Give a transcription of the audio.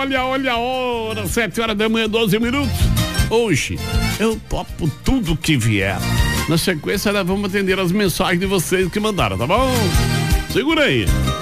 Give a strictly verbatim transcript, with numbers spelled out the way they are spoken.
olha, olha a hora, sete horas da manhã, doze minutos. Hoje eu topo tudo que vier. Na sequência, nós vamos atender as mensagens de vocês que mandaram, tá bom? Segura aí.